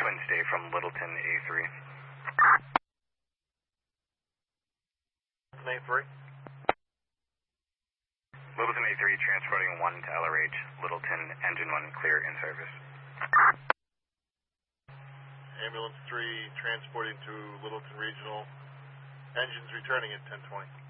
Twin Stay from Littleton A3. A3. Littleton A3 transporting 1 to LRH. Littleton engine 1 clear in service. Ambulance 3 transporting to Littleton Regional. Engines returning at 10:20.